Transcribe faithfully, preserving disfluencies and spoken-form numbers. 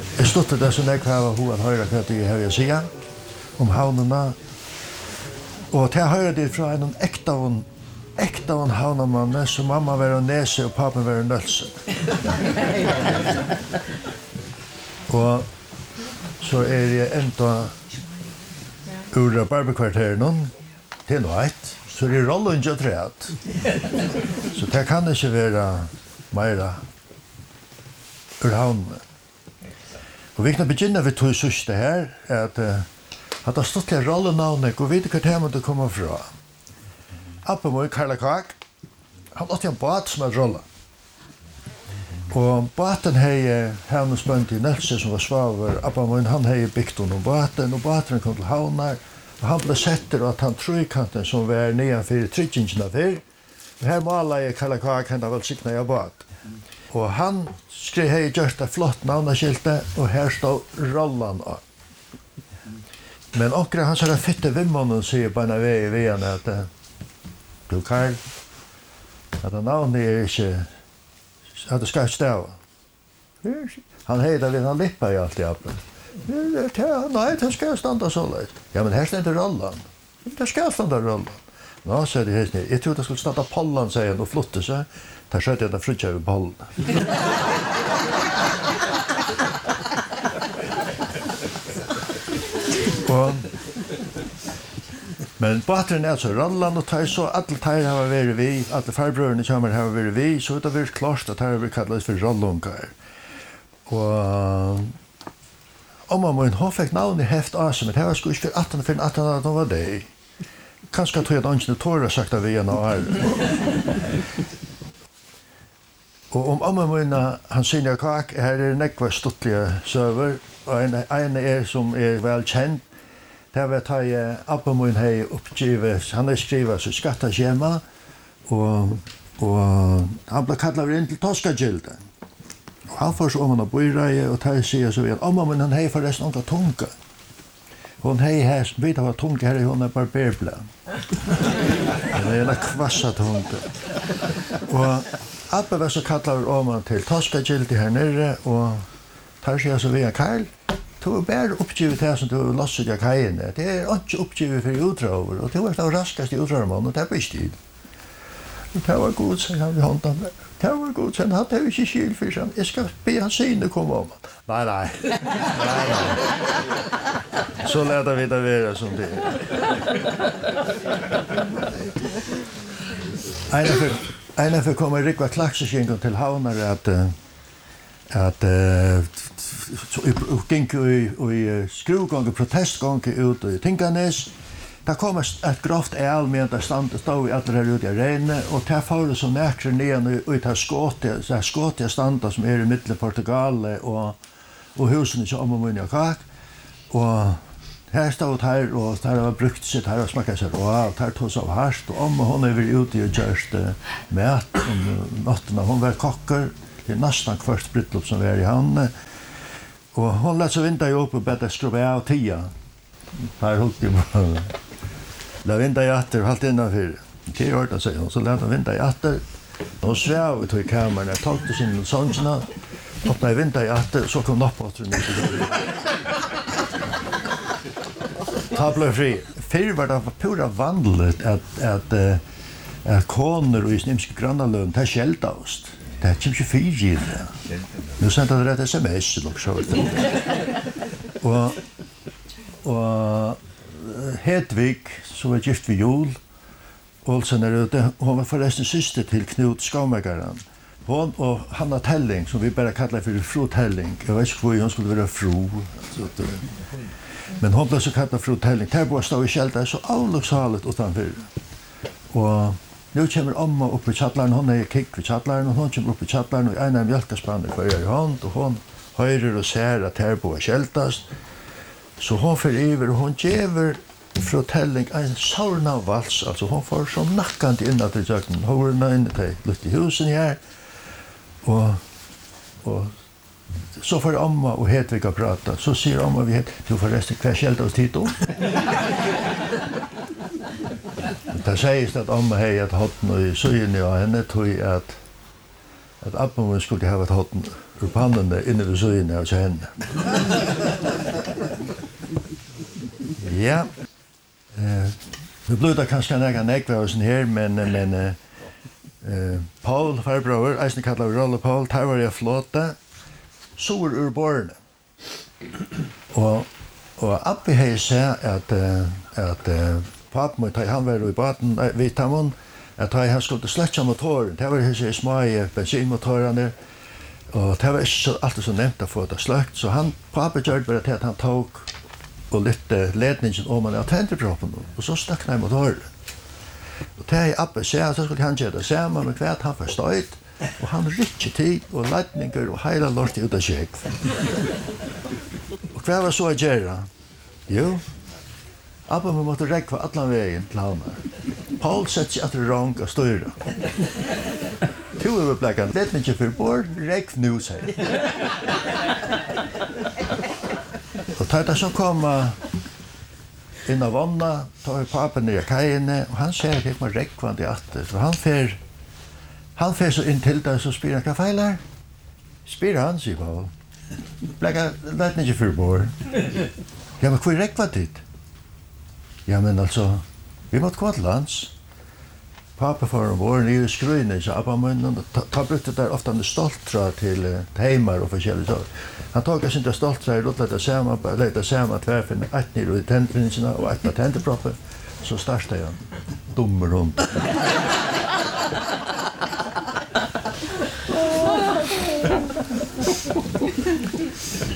Jeg stod det som jeg har hun at høre hva det er jeg sier om havnene. Og til jeg hører det fra en ekte og ekte og havnemann, så mamma var en nese og pappa var en nølse. Og så er jeg enda ur barbekvarteren til noe et, så er det rollen ikke træt. Så det kan ikke være mer ur havnene. Og vi kan begynne ved to sørste her, at at det stått til rollenavnet, og vet hva tema det kommer fra. Appa må i Karla Kak, han åtte en båt som er rolla. Og båten hei havnespønt i Nelse som var svaver, Appa må han hei bygd om båten, og båten kom til havnar, og han ble setter at han trojkanten som var nedanfyr tryggingene fyr, og her maler jeg Karla Kak, han har vel sikna i båt. Og han skrev hei gjørst et flott navnaskilte, og her stod rollan av. Men akkurat han sa fitte vimmonen sier på en vei i veien at du Karl, at navnet er ikke, at det skal ikke stave. Han heter litt, han lipper i alt i appen. Nei, det skal standa så leit. Ja, men her stender rollan. Det skal standa rollan. Nå, sier de helt ned. Jeg tror det skulle standa pollan, sier han, og flotte seg. Der skjøtte jeg da frutja over pollen. Og, men båten er altså rollan, og tar så alle tar har vært vi, alle farbrødene kommer har vært vi, så det har vært klart at her har vært kallet for rollungar. Og om man må ha fikk navn i heft av seg, men det var sko ikke for atten for atten at det var det. Kanskje jeg tror at ønskene tårer sagt av vi en av her. Og om amma møyna, han sinja Kak, her er nekva stuttlige søver, og en, en er som er vel kjent. Det var ta jeg Abba møyna hei oppgivet, han har skrivet så skattaskjema, og, og han ble kallet inn til Toskagilden. Og han får så om han har bøyreie, og ta jeg sier så vi at amma møyna han hei forresten onka tunga. Hon hei her, vet av tunga her, hun er barberblad. Det er en kvassa tunga. Og Abba var så kallar om han til Toskagildi her nere, og tar seg så via Karl, du er bare oppgivet det som du har losset av kajene. Det er ikke oppgivet for utrover, og det var det raskast i utrovermån, og det var ikke tid. Det var god, sier han ved hånden. Det var god, sier han, han hadde ikke skyld for seg. Jeg skal be han syne komme om han. Nei, nei. Nei, nei. Så lærte vi det være som det er. Einer for, einer for kommer Rikva Klakseskjengen til havner at at så gikk i, i skruvgång og protestgång ut i Tinganes. Det kom et grovt el med at det stand, stod i alle her ute i regnet, og det får så nærkere ned ut av Skåtia, Skåtia standa som er i middelen Portugal og, og husene som om og munn og Kak. Og her stod her, og her var brukt sitt her og smakket seg, og her tog seg av harst, og om og hun er vært ute og gjørst mat om nattene. Hun var kokker, det er nesten kvart brytlopp som var i henne. Og hun lette seg vinda i opp og bedre skruve av tida. Her holdt jeg la vinda i atter, halt innanfyr. Det er hårdt å si, og så lette hun vinda i atter. Hun svev ut i kameran, jeg talte sin sånnsene, åpna i vinda i atter, så kom nappåtteren ut i døren. Ta ble fri. Før var det pura vandlet at, at, at koner og i snimske grannaløn, det er skjeldast. Det er ikke fyrt i det. Nå sendte jeg rett sms, nok så. Og, og Hedvig, som var gift ved jul, Olsen er ute, hun var forresten syster til Knut Skavmeggeren. Hon og Hanna Telling, som vi bare kallar for Fru Telling. Jeg vet ikke hvor hun skulle være fru. Men hon ble så kallat Fru Telling. Der bor stod i kjeldet så avloksalet utanfor. Og nu kommer Amma upp i kjallaren, hon er kikk ved kjallaren, og hon kommer upp i kjallaren, og en av mjölkaspannet kvar i hånd, og hon høyrer og ser at her bor kjeldast. Så hon får iver, og hon gjever Fru Telling en saurna vals, altså hon får så nakkant innan til jøkken, hårene inne til litt i husen her, og, og så får Amma og Hedvig å prata, så sier Amma vi het, du får resten hver kjeldast hit om. Det sägs att Amma hej att hatt i syne och henne tog att att Abba skulle ha ett hatt ur pannene inne ved søyene og henne. Ja, eh, det blir det kanskje nægge nekvævelsen her, men, men eh, Paul, farbror, eisen kallar vi Rolle Paul, tar var jeg flåte, sår ur borene. Og, og Abbi hei seg at, at papen må ta han var i baden, vet han, at han skulle slette motoren, det var disse små bensinmotorene, og det var ikke så, alltid så nevnt å få det sløkt, så han, papen gjør det bare til at han tok og litt ledningen om han av tenderproppen, og så stakk han i motoren. Og det er Abbe sier, så skulle han gjøre det sammen med hvert han forstøyt, og han rikket tid, og ledninger, og hele lort ut av kjek. Og hva var så å gjøre? Jo, Abbe måtte rekke for alle veien til han. Paul sett seg etter rang og støyre. To er blekken, ledninger for bord, rekk nu, sier. Og tar det så kom inn av vannet, tar papen ned i kajene, og han ser at jeg må rekkvann i atter. Så han fer, han fer så inn til det, så spyr han, hva feiler? Spyr han, sier Paul. Blekka, leit ikke for bor. Ja, men hvor rekkvann dit? Ja, men altså, vi måtte gå til lands. Pappa får om våren i skruene, så Abba munnen, ta brukte der ofte han stoltra til heimer og forskjellig så. Han tog sin stoltra i rullet det samme, leit det samme tverfen, ett nere i tendprinsene og ett av tenderproppen, så startet han dummer rundt.